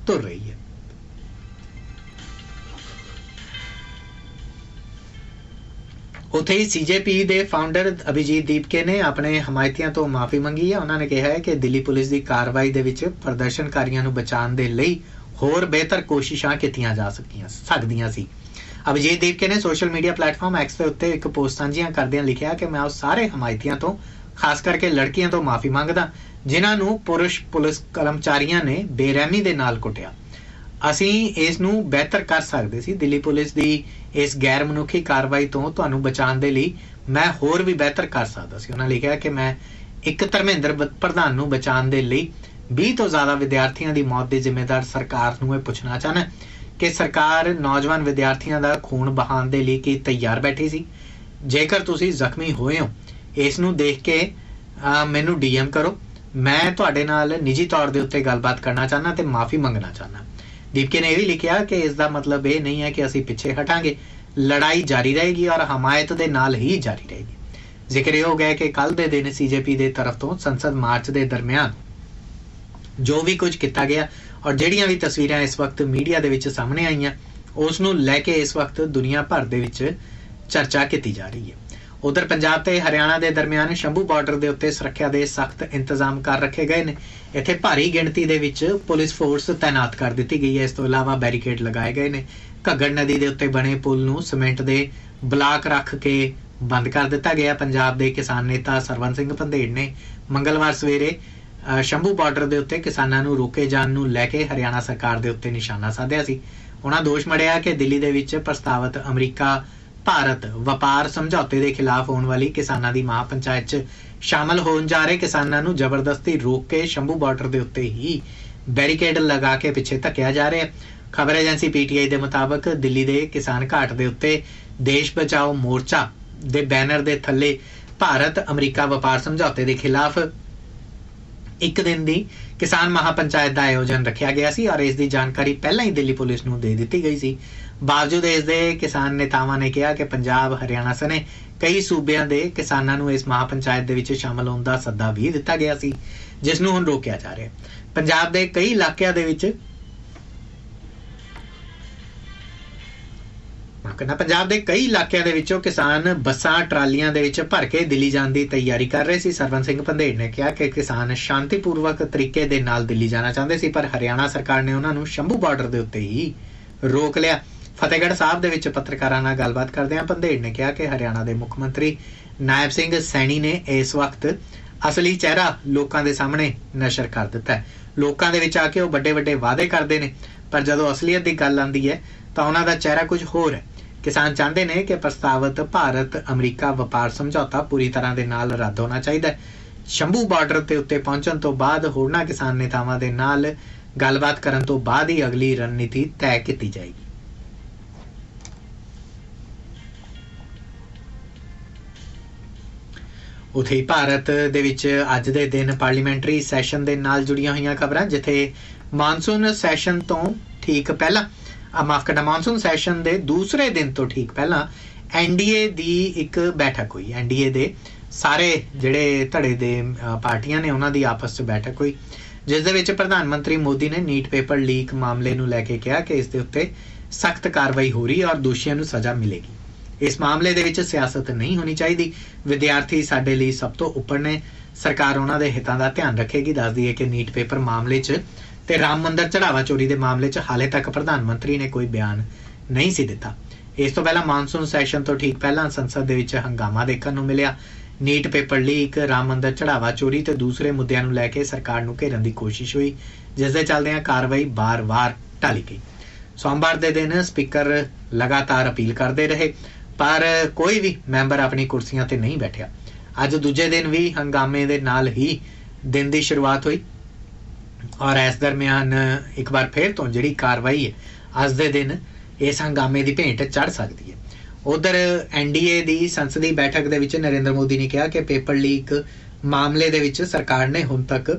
तुर रही है। ਉੱਥੇ ਹੀ CJP ਦੇ ਫਾਊਂਡਰ ਅਭਿਜੀਤ ਦੀਪਕੇ ਨੇ ਆਪਣੇ ਹਮਾਇਤੀਆਂ ਤੋਂ ਮਾਫੀ ਮੰਗੀ ਹੈ। ਉਹਨਾਂ ਨੇ ਕਿਹਾ ਹੈ ਕਿ ਦਿੱਲੀ ਪੁਲਿਸ ਦੀ ਕਾਰਵਾਈ ਦੇ ਵਿੱਚ ਪ੍ਰਦਰਸ਼ਨਕਾਰੀਆਂ ਨੂੰ ਬਚਾਉਣ ਦੇ ਲਈ ਹੋਰ ਬਿਹਤਰ ਕੋਸ਼ਿਸ਼ਾਂ ਕੀਤੀਆਂ ਜਾ ਸਕਦੀਆਂ ਸੀ। ਅਭਿਜੀਤ ਦੀਪਕੇ ਨੇ ਸੋਸ਼ਲ ਮੀਡੀਆ ਪਲੇਟਫਾਰਮ ਐਕਸ ਦੇ ਉੱਤੇ ਇੱਕ ਪੋਸਟ ਸਾਂਝੀਆਂ ਕਰਦਿਆਂ ਲਿਖਿਆ ਕਿ ਮੈਂ ਉਹ ਸਾਰੇ ਹਮਾਇਤੀਆਂ ਤੋਂ, ਖਾਸ ਕਰਕੇ ਲੜਕੀਆਂ ਤੋਂ ਮਾਫੀ ਮੰਗਦਾ ਜਿਨ੍ਹਾਂ ਨੂੰ ਪੁਰਸ਼ ਪੁਲਿਸ ਕਰਮਚਾਰੀਆਂ ਨੇ ਬੇਰਹਿਮੀ ਦੇ ਨਾਲ ਕੁੱਟਿਆ। ਅਸੀਂ ਇਸ ਨੂੰ ਬਿਹਤਰ ਕਰ ਸਕਦੇ ਸੀ। ਦਿੱਲੀ ਪੁਲਿਸ ਦੀ ਇਸ ਗੈਰ ਮਨੁੱਖੀ ਕਾਰਵਾਈ ਤੋਂ ਤੁਹਾਨੂੰ ਬਚਾਉਣ ਦੇ ਲਈ ਮੈਂ ਹੋਰ ਵੀ ਬਿਹਤਰ ਕਰ ਸਕਦਾ ਸੀ। ਉਹਨਾਂ ਲਿਖਿਆ ਕਿ ਮੈਂ ਇੱਕ ਧਰਮਿੰਦਰ ਪ੍ਰਧਾਨ ਨੂੰ ਬਚਾਉਣ ਦੇ ਲਈ 20 ਤੋਂ ਜ਼ਿਆਦਾ ਵਿਦਿਆਰਥੀਆਂ ਦੀ ਮੌਤ ਦੇ ਜ਼ਿੰਮੇਦਾਰ ਸਰਕਾਰ ਨੂੰ ਇਹ ਪੁੱਛਣਾ ਚਾਹੁੰਦਾ ਕਿ ਸਰਕਾਰ ਨੌਜਵਾਨ ਵਿਦਿਆਰਥੀਆਂ ਦਾ ਖੂਨ ਬਹਾਉਣ ਦੇ ਲਈ ਕੀ ਤਿਆਰ ਬੈਠੀ ਸੀ? ਜੇਕਰ ਤੁਸੀਂ ਜ਼ਖਮੀ ਹੋਏ ਹੋ, ਇਸ ਨੂੰ ਦੇਖ ਕੇ ਮੈਨੂੰ DM ਕਰੋ। ਮੈਂ ਤੁਹਾਡੇ ਨਾਲ ਨਿੱਜੀ ਤੌਰ ਦੇ ਉੱਤੇ ਗੱਲਬਾਤ ਕਰਨਾ ਚਾਹੁੰਦਾ ਤੇ ਮਾਫੀ ਮੰਗਣਾ ਚਾਹੁੰਦਾ। ਦੀਪਕੇ ਨੇ ਇਹ ਵੀ ਲਿਖਿਆ ਕਿ ਇਸ ਦਾ ਮਤਲਬ ਇਹ ਨਹੀਂ ਹੈ ਕਿ ਅਸੀਂ ਪਿੱਛੇ ਹਟਾਂਗੇ, ਲੜਾਈ ਜਾਰੀ ਰਹੇਗੀ ਔਰ ਹਮਾਇਤ ਦੇ ਨਾਲ ਹੀ ਜਾਰੀ ਰਹੇਗੀ। ਜ਼ਿਕਰ ਇਹ ਹੋ ਗਿਆ ਕਿ ਕੱਲ ਦੇ ਦਿਨ CJP ਦੇ ਤਰਫ ਤੋਂ ਸੰਸਦ ਮਾਰਚ ਦੇ ਦਰਮਿਆਨ ਜੋ ਵੀ ਕੁਝ ਕੀਤਾ ਗਿਆ ਔਰ ਜਿਹੜੀਆਂ ਵੀ ਤਸਵੀਰਾਂ ਇਸ ਵਕਤ ਮੀਡੀਆ ਦੇ ਵਿੱਚ ਸਾਹਮਣੇ ਆਈਆਂ, ਉਸ ਨੂੰ ਲੈ ਕੇ ਇਸ ਵਕਤ ਦੁਨੀਆ ਭਰ ਦੇ ਵਿੱਚ ਚਰਚਾ ਕੀਤੀ ਜਾ ਰਹੀ ਹੈ। ਉਧਰ ਪੰਜਾਬ ਤੇ ਹਰਿਆਣਾ ਦੇ ਦਰਮਿਆਨ ਸ਼ੰਭੂ ਬਾਰਡਰ ਦੇ ਉੱਤੇ ਸੁਰੱਖਿਆ ਦੇ ਸਖਤ ਇੰਤਜ਼ਾਮ ਕਰ ਰੱਖੇ ਗਏ ਨੇ। ਇੱਥੇ ਭਾਰੀ ਗਿਣਤੀ ਦੇ ਵਿੱਚ ਪੁਲਿਸ ਫੋਰਸ ਤਾਇਨਾਤ ਕਰ ਦਿੱਤੀ ਗਈ ਹੈ। ਇਸ ਤੋਂ ਇਲਾਵਾ ਬੈਰੀਕੇਡ ਲਗਾਏ ਗਏ ਨੇ। ਘੱਗਰ ਨਦੀ ਦੇ ਉੱਤੇ ਬਣੇ ਪੁਲ ਨੂੰ ਸੀਮੈਂਟ ਦੇ ਬਲਾਕ ਰੱਖ ਕੇ ਬੰਦ ਕਰ ਦਿੱਤਾ ਗਿਆ। ਪੰਜਾਬ ਦੇ ਕਿਸਾਨ ਨੇਤਾ ਸਰਵਨ ਸਿੰਘ ਪੰਧੇੜ ਨੇ ਮੰਗਲਵਾਰ ਸਵੇਰੇ ਸ਼ੰਭੂ ਬਾਰਡਰ ਦੇ ਉੱਤੇ ਕਿਸਾਨਾਂ ਨੂੰ ਰੋਕੇ ਜਾਣ ਨੂੰ ਲੈ ਕੇ ਹਰਿਆਣਾ ਸਰਕਾਰ ਦੇ ਉੱਤੇ ਨਿਸ਼ਾਨਾ ਸਾਧਿਆ ਸੀ। ਉਹਨਾਂ ਦੋਸ਼ ਮੜਿਆ ਕਿ ਦਿੱਲੀ ਦੇ ਵਿੱਚ ਪ੍ਰਸਤਾਵਿਤ ਅਮਰੀਕਾ ਭਾਰਤ ਵਪਾਰ ਸਮਝੌਤੇ ਦੇ ਖਿਲਾਫ ਹੋਣ ਵਾਲੀ ਕਿਸਾਨਾਂ ਦੀ ਮਹਾਪੰਚਾਇਤ 'ਚ ਸ਼ਾਮਲ ਹੋਣ ਜਾ ਰਹੇ ਕਿਸਾਨਾਂ ਨੂੰ ਜ਼ਬਰਦਸਤੀ ਰੋਕ ਕੇ ਸ਼ੰਭੂ ਬਾਰਡਰ ਦੇ ਉੱਤੇ ਹੀ ਬੈਰੀਕੇਡ ਲਗਾ ਕੇ ਪਿੱਛੇ ਧੱਕਿਆ ਜਾ ਰਿਹਾ ਹੈ। ਖਬਰ ਏਜੰਸੀ PTI ਦੇ ਮੁਤਾਬਕ ਦਿੱਲੀ ਦੇ ਕਿਸਾਨ ਘਾਟ ਦੇ ਉੱਤੇ ਦੇਸ਼ ਬਚਾਓ ਮੋਰਚਾ ਦੇ ਬੈਨਰ ਦੇ ਥੱਲੇ ਭਾਰਤ ਅਮਰੀਕਾ ਵਪਾਰ ਸਮਝੌਤੇ ਦੇ ਖਿਲਾਫ ਇੱਕ ਦਿਨ ਦੀ ਕਿਸਾਨ ਮਹਾਪੰਚਾਇਤ ਦਾ ਆਯੋਜਨ ਰੱਖਿਆ ਗਿਆ ਸੀ ਔਰ ਇਸ ਦੀ ਜਾਣਕਾਰੀ ਪਹਿਲਾਂ ਹੀ ਦਿੱਲੀ ਪੁਲਿਸ ਨੂੰ ਦੇ ਦਿੱਤੀ ਗਈ ਸੀ। ਬਾਵਜੂਦ ਇਸ ਦੇ ਕਿਸਾਨ ਨੇਤਾਵਾਂ ਨੇ ਕਿਹਾ ਕਿ ਪੰਜਾਬ, ਹਰਿਆਣਾ ਸਣੇ ਕਈ ਸੂਬਿਆਂ ਦੇ ਕਿਸਾਨਾਂ ਨੂੰ ਇਸ ਮਹਾਪੰਚਾਇਤ ਦੇ ਵਿੱਚ ਸ਼ਾਮਲ ਹੋਣ ਦਾ ਸੱਦਾ ਵੀ ਦਿੱਤਾ ਗਿਆ ਸੀ, ਜਿਸ ਨੂੰ ਹੁਣ ਰੋਕਿਆ ਜਾ ਰਿਹਾ। ਪੰਜਾਬ ਦੇ ਕਈ ਇਲਾਕਿਆਂ ਦੇ ਵਿੱਚ ਵਿੱਚੋਂ ਕਿਸਾਨ ਬੱਸਾਂ ਟਰਾਲੀਆਂ ਦੇ ਵਿੱਚ ਭਰ ਕੇ ਦਿੱਲੀ ਜਾਣ ਦੀ ਤਿਆਰੀ ਕਰ ਰਹੇ ਸੀ। ਸਰਵਨ ਸਿੰਘ ਪੰਧੇੜ ਨੇ ਕਿਹਾ ਕਿ ਕਿਸਾਨ ਸ਼ਾਂਤੀਪੂਰਵਕ ਤਰੀਕੇ ਦੇ ਨਾਲ ਦਿੱਲੀ ਜਾਣਾ ਚਾਹੁੰਦੇ ਸੀ, ਪਰ ਹਰਿਆਣਾ ਸਰਕਾਰ ਨੇ ਉਹਨਾਂ ਨੂੰ ਸ਼ੰਭੂ ਬਾਰਡਰ ਦੇ ਉੱਤੇ ਹੀ ਰੋਕ ਲਿਆ। ਫਤਿਹਗੜ੍ਹ ਸਾਹਿਬ ਦੇ ਵਿੱਚ ਪੱਤਰਕਾਰਾਂ ਨਾਲ ਗੱਲਬਾਤ ਕਰਦਿਆਂ ਪੰਧੇੜ ਨੇ ਕਿਹਾ ਕਿ ਹਰਿਆਣਾ ਦੇ ਮੁੱਖ ਮੰਤਰੀ ਨਾਇਬ ਸਿੰਘ ਸੈਣੀ ਨੇ ਇਸ ਵਕਤ ਅਸਲੀ ਚਿਹਰਾ ਲੋਕਾਂ ਦੇ ਸਾਹਮਣੇ ਨਸ਼ਰ ਕਰ ਦਿੱਤਾ ਹੈ। ਲੋਕਾਂ ਦੇ ਵਿੱਚ ਆ ਕੇ ਉਹ ਵੱਡੇ ਵੱਡੇ ਵਾਅਦੇ ਕਰਦੇ ਨੇ, ਪਰ ਜਦੋਂ ਅਸਲੀਅਤ ਦੀ ਗੱਲ ਆਉਂਦੀ ਹੈ ਤਾਂ ਉਹਨਾਂ ਦਾ ਚਿਹਰਾ ਕੁਝ ਹੋਰ ਹੈ। ਕਿਸਾਨ ਚਾਹੁੰਦੇ ਨੇ ਕਿ ਪ੍ਰਸਤਾਵਿਤ ਭਾਰਤ ਅਮਰੀਕਾ ਵਪਾਰ ਸਮਝੌਤਾ ਪੂਰੀ ਤਰ੍ਹਾਂ ਦੇ ਨਾਲ ਰੱਦ ਹੋਣਾ ਚਾਹੀਦਾ ਹੈ। ਸ਼ੰਭੂ ਬਾਰਡਰ ਤੇ ਉੱਤੇ ਪਹੁੰਚਣ ਤੋਂ ਬਾਅਦ ਹੋਰਨਾਂ ਕਿਸਾਨ ਨੇਤਾਵਾਂ ਦੇ ਨਾਲ ਗੱਲਬਾਤ ਕਰਨ ਤੋਂ ਬਾਅਦ ਹੀ ਅਗਲੀ ਰਣਨੀਤੀ ਤੈਅ ਕੀਤੀ ਜਾਏਗੀ। ਉੱਥੇ ਹੀ ਭਾਰਤ ਦੇ ਵਿੱਚ ਅੱਜ ਦੇ ਦਿਨ ਪਾਰਲੀਮੈਂਟਰੀ ਸੈਸ਼ਨ ਦੇ ਨਾਲ ਜੁੜੀਆਂ ਹੋਈਆਂ ਖਬਰਾਂ, ਜਿੱਥੇ ਮਾਨਸੂਨ ਸੈਸ਼ਨ ਤੋਂ ਠੀਕ ਪਹਿਲਾਂ ਮਾਨਸੂਨ ਸੈਸ਼ਨ ਦੇ ਦੂਸਰੇ ਦਿਨ ਤੋਂ ਠੀਕ ਪਹਿਲਾਂ NDA ਦੀ ਇੱਕ ਬੈਠਕ ਹੋਈ। NDA ਦੇ ਸਾਰੇ ਜਿਹੜੇ ਧੜੇ ਦੇ ਪਾਰਟੀਆਂ ਨੇ ਉਹਨਾਂ ਦੀ ਆਪਸ 'ਚ ਬੈਠਕ ਹੋਈ, ਜਿਸ ਦੇ ਵਿੱਚ ਪ੍ਰਧਾਨ ਮੰਤਰੀ ਮੋਦੀ ਨੇ ਨੀਟ ਪੇਪਰ ਲੀਕ ਮਾਮਲੇ ਨੂੰ ਲੈ ਕੇ ਕਿਹਾ ਕਿ ਇਸ ਦੇ ਉੱਤੇ ਸਖਤ ਕਾਰਵਾਈ ਹੋ ਰਹੀ ਹੈ ਔਰ ਦੋਸ਼ੀਆਂ ਨੂੰ ਸਜ਼ਾ ਮਿਲੇਗੀ। ਇਸ ਮਾਮਲੇ ਦੇ ਵਿੱਚ ਸਿਆਸਤ ਨਹੀਂ ਹੋਣੀ ਚਾਹੀਦੀ। ਵਿਦਿਆਰਥੀ ਸਾਡੇ ਲਈ ਸਭ ਤੋਂ ਉੱਪਰ ਨੇ। ਸਰਕਾਰ ਉਹਨਾਂ ਦੇ ਹਿੱਤਾਂ ਦਾ ਧਿਆਨ ਰੱਖੇਗੀ। ਦੱਸਦੀ ਹੈ ਕਿ ਨੀਟ ਪੇਪਰ ਮਾਮਲੇ 'ਚ ਤੇ ਰਾਮ ਮੰਦਰ ਚੜਾਵਾ ਚੋਰੀ ਦੇ ਮਾਮਲੇ 'ਚ ਹਾਲੇ ਤੱਕ ਪ੍ਰਧਾਨ ਮੰਤਰੀ ਨੇ ਕੋਈ ਬਿਆਨ ਨਹੀਂ ਸੀ ਦਿੱਤਾ। ਇਸ ਤੋਂ ਪਹਿਲਾਂ ਮਾਨਸੂਨ ਸੈਸ਼ਨ ਤੋਂ ਠੀਕ ਪਹਿਲਾਂ ਸੰਸਦ ਦੇ ਵਿੱਚ ਹੰਗਾਮਾ ਦੇਖਣ ਨੂੰ ਮਿਲਿਆ। ਨੀਟ ਪੇਪਰ ਲੀਕ, ਰਾਮ ਮੰਦਰ ਚੜਾਵਾ ਚੋਰੀ ਤੇ ਦੂਸਰੇ ਮੁੱਦਿਆਂ ਨੂੰ ਲੈ ਕੇ ਸਰਕਾਰ ਨੂੰ ਘੇਰਨ ਦੀ ਕੋਸ਼ਿਸ਼ ਹੋਈ, ਜਿਸ ਦੇ ਚੱਲਦਿਆਂ ਕਾਰਵਾਈ ਬਾਰ-ਬਾਰ ਟਾਲੀ ਗਈ। ਸੋਮਵਾਰ ਦੇ ਦਿਨ ਸਪੀਕਰ ਲਗਾਤਾਰ ਅਪੀਲ ਕਰਦੇ ਰਹੇ, ਪਰ ਕੋਈ ਵੀ ਮੈਂਬਰ ਆਪਣੀ ਕੁਰਸੀਆਂ ਤੇ ਨਹੀਂ ਬੈਠਿਆ। ਅੱਜ ਦੂਜੇ ਦਿਨ ਵੀ ਹੰਗਾਮੇ ਦੇ ਨਾਲ ਹੀ ਦਿਨ ਦੀ ਸ਼ੁਰੂਆਤ ਹੋਈ ਔਰ ਇਸ ਦਰਮਿਆਨ ਇੱਕ ਵਾਰ ਫਿਰ ਤੋਂ ਜਿਹੜੀ ਕਾਰਵਾਈ ਹੈ ਅੱਜ ਦੇ ਦਿਨ ਇਸ ਹੰਗਾਮੇ ਦੀ ਭੇਂਟ ਚੜ ਸਕਦੀ ਹੈ। ਉਧਰ NDA ਦੀ ਸੰਸਦੀ ਬੈਠਕ ਦੇ ਵਿੱਚ ਨਰਿੰਦਰ ਮੋਦੀ ਨੇ ਕਿਹਾ ਕਿ ਪੇਪਰ ਲੀਕ ਮਾਮਲੇ ਦੇ ਵਿੱਚ ਸਰਕਾਰ ਨੇ ਹੁਣ ਤੱਕ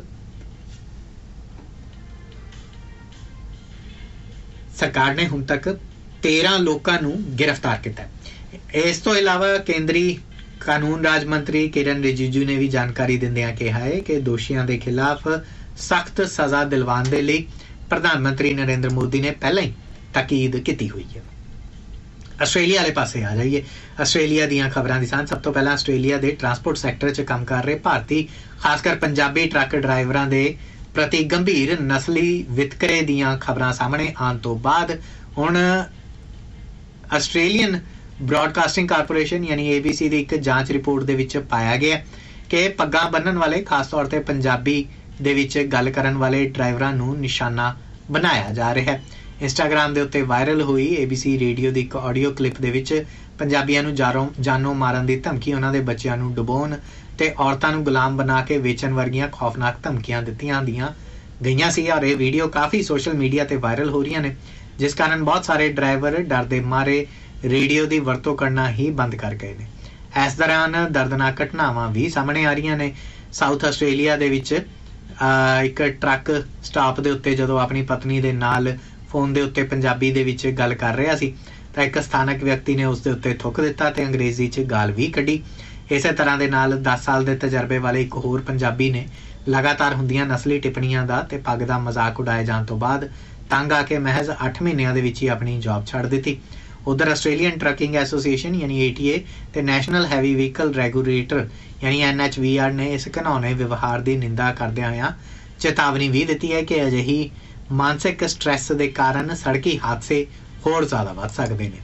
13 ਲੋਕਾਂ ਨੂੰ ਗ੍ਰਿਫਤਾਰ ਕੀਤਾ। ਇਸ ਤੋਂ ਇਲਾਵਾ ਕੇਂਦਰੀ ਕਾਨੂੰਨ ਰਾਜ ਮੰਤਰੀ ਕਿਰਨ ਰਿਜੀਜੂ ਨੇ ਵੀ ਜਾਣਕਾਰੀ ਦਿੰਦਿਆਂ ਕਿਹਾ ਹੈ ਕਿ ਦੋਸ਼ੀਆਂ ਦੇ ਖਿਲਾਫ ਸਖਤ ਸਜ਼ਾ ਦਿਲਵਾਉਣ ਦੇ ਲਈ प्रधानमंत्री नरेंद्र मोदी ने पहले ही ताकीद की हुई है। आस्ट्रेलिया वाले पासे आ जाइए। आस्ट्रेलिया दीयां खबरां दी सांझ। सब तो पहला आस्ट्रेलिया दे ट्रांसपोर्ट सैक्टर च काम कर रहे भारती खासकर पंजाबी ट्रक ड्राइवरां दे प्रति गंभीर नस्ली वितकरे दीयां खबरां सामने आने तो बाद हुण आस्ट्रेलियन ब्रॉडकास्टिंग कारपोरेशन यानी ABC की एक जांच रिपोर्ट दे विच पाया गया कि पग्गां बन्नण वाले खास तौर पर पंजाबी दे विच गल करन वाले ड्राइवरां नूं निशाना बनाया जा रहा है। इंस्टाग्राम के उत्ते वायरल हुई ABC रेडियो की एक ऑडियो क्लिप दे विच पंजाबियां नूं जानों मारन की धमकी, उन्हां दे बच्चियां नूं डुबोण ते औरतां नूं गुलाम बना के वेचण वर्गियां खौफनाक धमकियां दित्तियां गईयां सी और ये वीडियो काफ़ी सोशल मीडिया ते वायरल हो रही ने, जिस कारण बहुत सारे ड्राइवर डर दे मारे रेडियो की वरतों करना ही बंद कर गए ने। इस दौरान दर्दनाक घटनावां भी सामने आ रही ने। साउथ आस्ट्रेलिया दे विच एक ट्रक स्टाप दे उत्ते जदों अपनी पत्नी दे नाल फोन दे उत्ते पंजाबी दे विच गल कर रहा सी तां एक स्थानक व्यक्ति ने उस दे उत्ते थुक दिता ते अंग्रेजी च गाल भी कढ़ी। इस तरह दे नाल 10 साल के तजर्बे वाले एक होर पंजाबी ने लगातार हुंदियां नस्ली टिप्पणियां दा ते पग दा मजाक उड़ाए जाण तो बाद तंग आके महज 8 महीनों के विच ही अपनी जॉब छड्ड दित्ती। उधर आस्ट्रेलियन ट्रकिंग एसोसीएशन यानी ATA ते नैशनल हैवी व्हीकल रेगूलेटर यानी NHVR ने इस घिनौने व्यवहार की निंदा करदे होया चेतावनी भी दी है कि अजिही मानसिक स्ट्रैस के कारण सड़की हादसे होर ज़्यादा वध सकते हैं।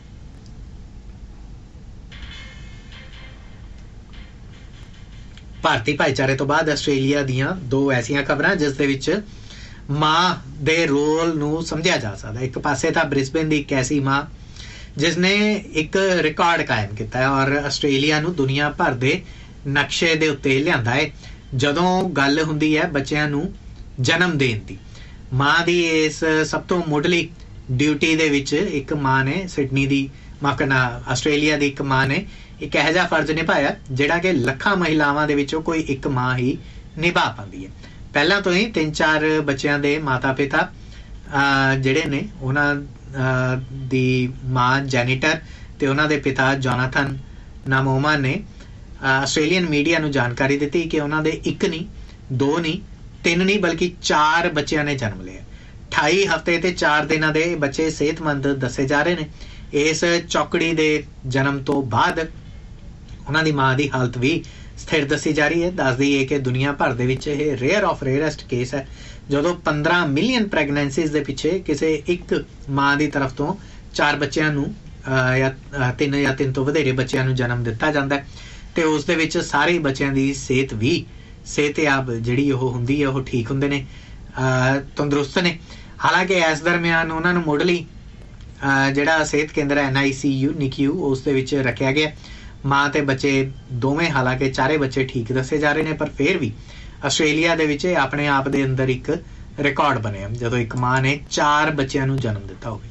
भारतीय भाईचारे तो बाद आस्ट्रेलिया दीयां दो ऐसियां खबरां जिस दे विच मां दे रोल नूं समझिया जा सकता। एक पासे तां ब्रिस्बेन दी एक ऐसी मां जिसने एक रिकॉर्ड कायम किया है और आस्ट्रेलिया नूं दुनिया भर दे नक्शे दे उत्ते लिआंदा है जदों गल हुंदी है बच्चिआं नूं जन्म देण दी। मां दी इस सब तो मुढ़ली ड्यूटी दे विच एक मां ने सिडनी दी माफ करना आस्ट्रेलिया दी एक मां ने एक इहो जिहा फर्ज निभाया जिहड़ा कि लखां महिलावां दे विचों कोई एक मां ही निभा पांदी है। पहलां तो ही 3-4 बच्चिआं दे माता पिता जिहड़े ने उन्हां दी मां जैनिटर ते उन्हां दे पिता जोनाथन नामोमा ने आस्ट्रेलियन मीडिया नूं जानकारी दी कि उन्हां दे एक नहीं, दो नहीं, 3 नहीं बल्कि 4 बच्चिआं ने जन्म लिया। 28 हफ्ते ते 4 दिनां दे बच्चे सेहतमंद दसे जा रहे ने। इस चौकड़ी दे जन्म तो बाद उन्हां दी मां दी हालत भी स्थिर दसी जा रही है। दस दईए कि दुनिया भर दे विच यह रेयर ऑफ रेयरेस्ट केस है जदों 15 मिलियन प्रैगनेंसीज दे पिछे किसी एक मां की तरफ तो 4 बच्चिआं नूं या 3 या 3 तो वधेरे बच्चिआं नूं जन्म दिता जांदा है ते उस दे विच सारे बच्चिआं दी सेहत भी सेहतयाब जिहड़ी ओह हुंदी है ओह ठीक हुंदे ने, तंदुरुस्त ने। हालांकि इस दरम्यान उन्हां नूं मुढ़ली जिहड़ा सेहत केंद्र NICU उस दे विच रखिया गया। मां ते बच्चे दोवें हालांकि चारे बच्चे ठीक दसे जा रहे हैं पर फिर भी आस्ट्रेलिया दे विच अपने आप दे अंदर एक रिकॉर्ड बने जदों एक मां ने 4 बच्चिआं नूं जन्म दिता होवे।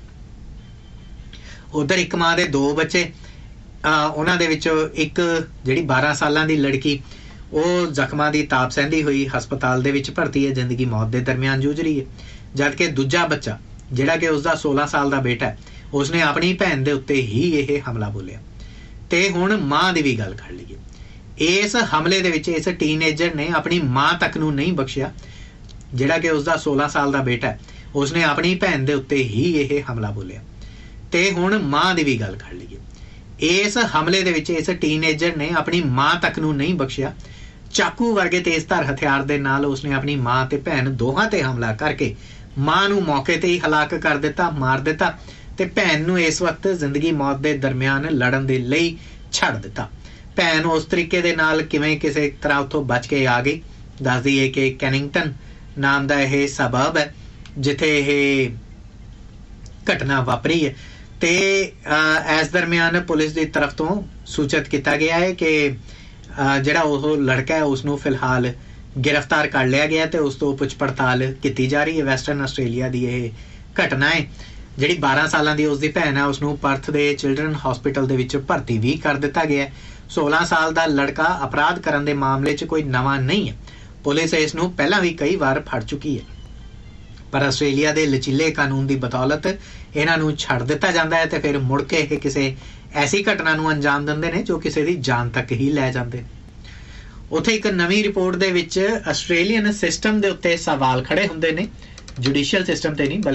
उधर एक मां दे 2 बच्चे उन्हां दे विचों एक जिहड़ी 12 सालां दी लड़की ਉਹ ਜ਼ਖਮਾਂ ਦੀ ਤਾਪ ਸਹਿੰਦੀ ਹੋਈ ਹਸਪਤਾਲ ਦੇ ਵਿੱਚ ਭਰਤੀ ਹੈ, ਜ਼ਿੰਦਗੀ ਮੌਤ ਦੇ ਦਰਮਿਆਨ ਜੂਝ ਰਹੀ ਹੈ। ਜਦਕਿ ਦੂਜਾ ਬੱਚਾ ਜਿਹੜਾ ਕਿ ਉਸਦਾ 16 ਸਾਲ ਦਾ ਬੇਟਾ ਹੈ ਉਸਨੇ ਆਪਣੀ ਭੈਣ ਦੇ ਉੱਤੇ ਹੀ ਇਹ ਹਮਲਾ ਬੋਲਿਆ। ਤੇ ਹੁਣ ਮਾਂ ਦੀ ਵੀ ਗੱਲ ਕਰ ਲਈਏ। ਇਸ ਹਮਲੇ ਦੇ ਵਿੱਚ ਇਸ ਟੀਨੇਜਰ ਨੇ ਆਪਣੀ ਮਾਂ ਤੱਕ ਨੂੰ ਨਹੀਂ ਬਖਸ਼ਿਆ। ਜਿਹੜਾ ਕਿ ਉਸਦਾ 16 ਸਾਲ ਦਾ ਬੇਟਾ ਹੈ ਉਸਨੇ ਆਪਣੀ ਭੈਣ ਦੇ ਉੱਤੇ ਹੀ ਇਹ ਹਮਲਾ ਬੋਲਿਆ। ਤੇ ਹੁਣ ਮਾਂ ਦੀ ਵੀ ਗੱਲ ਕਰ ਲਈਏ। ਇਸ ਹਮਲੇ ਦੇ ਵਿੱਚ ਇਸ ਟੀਨੇਜਰ ਨੇ ਆਪਣੀ ਮਾਂ ਤੱਕ ਨੂੰ ਨਹੀਂ ਬਖਸ਼ਿਆ। ਚਾਕੂ ਵਰਗੇ ਤੇਜ਼ਧਾਰ ਹਥਿਆਰ ਦੇ ਨਾਲ ਉਸਨੇ ਆਪਣੀ ਮਾਂ ਤੇ ਭੈਣ ਦੋਹਾਂ ਤੇ ਹਮਲਾ ਕਰਕੇ ਮਾਂ ਨੂੰ ਮੌਕੇ ਤੇ ਹੀ ਹਲਾਕ ਕਰ ਦਿੱਤਾ, ਮਾਰ ਦਿੱਤਾ ਤੇ ਭੈਣ ਨੂੰ ਇਸ ਵਕਤ ਜ਼ਿੰਦਗੀ ਮੌਤ ਦੇ ਦਰਮਿਆਨ ਲੜਨ ਦੇ ਲਈ ਛੱਡ ਦਿੱਤਾ। ਭੈਣ ਉਸ ਤਰੀਕੇ ਦੇ ਨਾਲ ਕਿਵੇਂ ਕਿਸੇ ਤਰ੍ਹਾਂ ਉੱਥੋਂ ਬਚ ਕੇ ਆ ਗਈ। ਦੱਸ ਦਈਏ ਕਿ ਕੈਨਿੰਗਟਨ ਨਾਮ ਦਾ ਇਹ ਸਬਬ ਹੈ ਜਿੱਥੇ ਇਹ ਘਟਨਾ ਵਾਪਰੀ ਹੈ। ਤੇ ਇਸ ਦਰਮਿਆਨ ਪੁਲਿਸ ਦੀ ਤਰਫ ਤੋਂ ਸੂਚਿਤ ਕੀਤਾ ਗਿਆ ਹੈ ਕਿ ਜਿਹੜਾ ਉਹ ਲੜਕਾ ਹੈ ਉਸਨੂੰ ਫਿਲਹਾਲ गिरफ्तार कर लिया गया तो उस तो पुछ पड़ताल की जा रही है। वैसटर्न आस्ट्रेलिया की यह घटना है। जिहड़ी 12 साल की उसकी भैन है उसनूं पर्थ के चिल्ड्रन हॉस्पिटल दे विच भर्ती भी कर दिता गया। 16 साल का लड़का अपराध करने के मामले च कोई नवा नहीं है। पुलिस इसनूं पहला भी कई बार फड़ चुकी है, पर आस्ट्रेलिया के लचीले कानून की बदौलत इन्हां नूं छड्ड दिता जाता है तो फिर मुड़ के ये किसी ऐसी घटना नूं अंजाम दिंदे ने जो किसी की जान तक ही लै जाते। उत्थे एक नवीं रिपोर्ट दे विच आस्ट्रेलियन सिस्टम दे उत्ते सवाल खड़े हुंदे ने ਜੁਡੀਸ਼ੀਅਲ ਸਿਸਟਮ ਤੇ ਨਹੀਂ